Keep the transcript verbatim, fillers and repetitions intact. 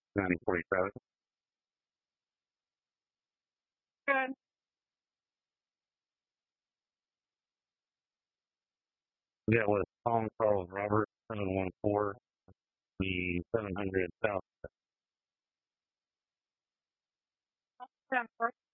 ninety forty-seven. Good. That was Tom Charles Robert, seven one four, the seven hundred South. Ten